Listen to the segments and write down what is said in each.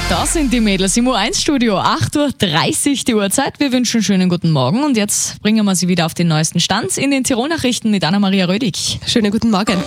Da sind die Mädels im U1-Studio. 8.30 Uhr die Uhrzeit. Wir wünschen einen schönen guten Morgen und jetzt bringen wir Sie wieder auf den neuesten Stand in den Tirol-Nachrichten mit Anna-Maria Rödig. Schönen guten Morgen.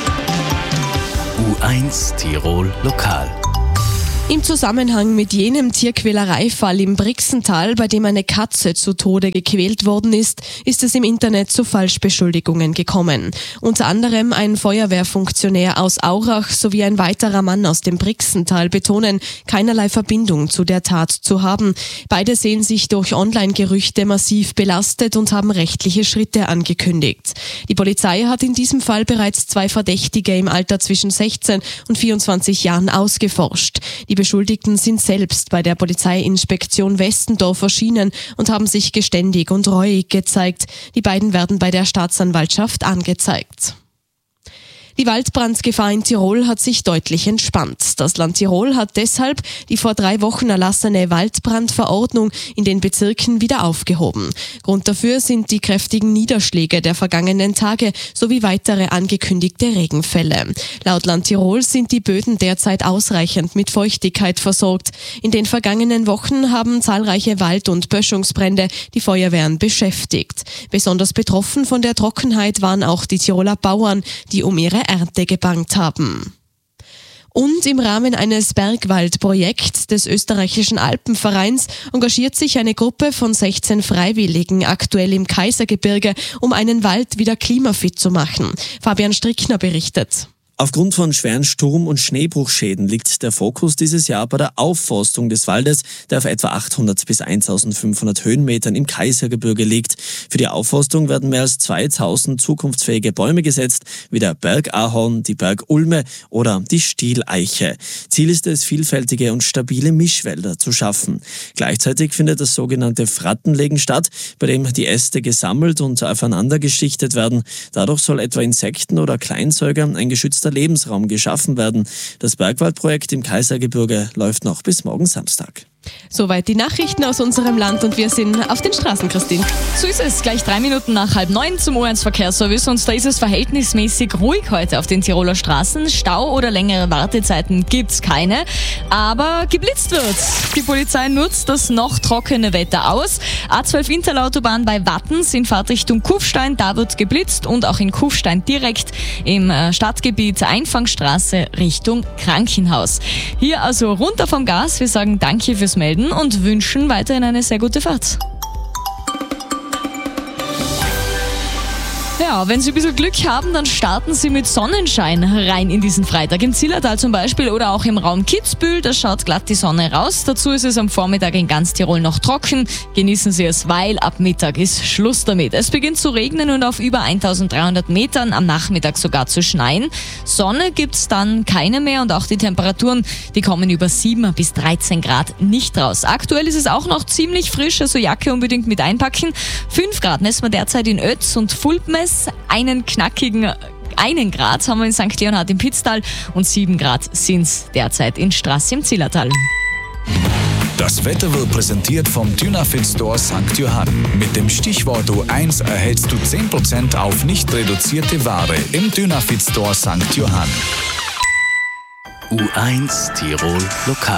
U1 Tirol Lokal. Im Zusammenhang mit jenem Tierquälereifall im Brixental, bei dem eine Katze zu Tode gequält worden ist, ist es im Internet zu Falschbeschuldigungen gekommen. Unter anderem ein Feuerwehrfunktionär aus Aurach sowie ein weiterer Mann aus dem Brixental betonen, keinerlei Verbindung zu der Tat zu haben. Beide sehen sich durch Online-Gerüchte massiv belastet und haben rechtliche Schritte angekündigt. Die Polizei hat in diesem Fall bereits 2 Verdächtige im Alter zwischen 16 und 24 Jahren ausgeforscht. Die Beschuldigten sind selbst bei der Polizeiinspektion Westendorf erschienen und haben sich geständig und reuig gezeigt. Die beiden werden bei der Staatsanwaltschaft angezeigt. Die Waldbrandgefahr in Tirol hat sich deutlich entspannt. Das Land Tirol hat deshalb die vor 3 Wochen erlassene Waldbrandverordnung in den Bezirken wieder aufgehoben. Grund dafür sind die kräftigen Niederschläge der vergangenen Tage sowie weitere angekündigte Regenfälle. Laut Land Tirol sind die Böden derzeit ausreichend mit Feuchtigkeit versorgt. In den vergangenen Wochen haben zahlreiche Wald- und Böschungsbrände die Feuerwehren beschäftigt. Besonders betroffen von der Trockenheit waren auch die Tiroler Bauern, die um ihre Ernte gebangt haben. Und im Rahmen eines Bergwaldprojekts des österreichischen Alpenvereins engagiert sich eine Gruppe von 16 Freiwilligen aktuell im Kaisergebirge, um einen Wald wieder klimafit zu machen. Fabian Strickner berichtet. Aufgrund von schweren Sturm- und Schneebruchschäden liegt der Fokus dieses Jahr bei der Aufforstung des Waldes, der auf etwa 800 bis 1500 Höhenmetern im Kaisergebirge liegt. Für die Aufforstung werden mehr als 2000 zukunftsfähige Bäume gesetzt, wie der Bergahorn, die Bergulme oder die Stieleiche. Ziel ist es, vielfältige und stabile Mischwälder zu schaffen. Gleichzeitig findet das sogenannte Frattenlegen statt, bei dem die Äste gesammelt und aufeinander geschichtet werden. Dadurch soll etwa Insekten oder Kleinsäuger ein geschützter Lebensraum geschaffen werden. Das Bergwaldprojekt im Kaisergebirge läuft noch bis morgen Samstag. Soweit die Nachrichten aus unserem Land und wir sind auf den Straßen, Christine. So ist es, gleich 3 Minuten nach 8:30 zum U1 Verkehrsservice und da ist es verhältnismäßig ruhig heute auf den Tiroler Straßen. Stau oder längere Wartezeiten gibt's keine, aber geblitzt wird. Die Polizei nutzt das noch trockene Wetter aus. A12 Interlautobahn bei Wattens in Fahrtrichtung Kufstein, da wird geblitzt und auch in Kufstein direkt im Stadtgebiet Einfangstraße Richtung Krankenhaus. Hier also runter vom Gas, wir sagen danke fürs Melden und wünschen weiterhin eine sehr gute Fahrt. Ja, wenn Sie ein bisschen Glück haben, dann starten Sie mit Sonnenschein rein in diesen Freitag. Im Zillertal zum Beispiel oder auch im Raum Kitzbühel, da schaut glatt die Sonne raus. Dazu ist es am Vormittag in ganz Tirol noch trocken. Genießen Sie es, weil ab Mittag ist Schluss damit. Es beginnt zu regnen und auf über 1300 Metern am Nachmittag sogar zu schneien. Sonne gibt's dann keine mehr und auch die Temperaturen, die kommen über 7 bis 13 Grad nicht raus. Aktuell ist es auch noch ziemlich frisch, also Jacke unbedingt mit einpacken. 5 Grad messen wir derzeit in Oetz und Fulpmes. Einen knackigen 1 Grad haben wir in St. Leonhard im Pitztal und 7 Grad sind's derzeit in Straße im Zillertal. Das Wetter wird präsentiert vom Dynafit Store St. Johann. Mit dem Stichwort U1 erhältst du 10% auf nicht reduzierte Ware im Dynafit Store St. Johann. U1 Tirol Lokal.